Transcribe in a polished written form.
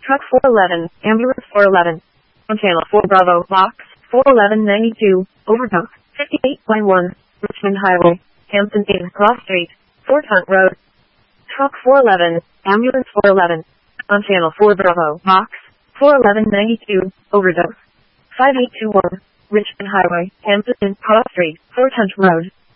Truck 411, Ambulance 411. On Channel 4 Bravo, Box 41192, Overdose, 58.1, Richmond Highway, Hampton Inn, Cross Street, Fort Hunt Road. Truck 411, Ambulance 411. On Channel 4 Bravo, Box 41192, Overdose, 5821, Richmond Highway, Hampton Inn, Cross Street, Fort Hunt Road.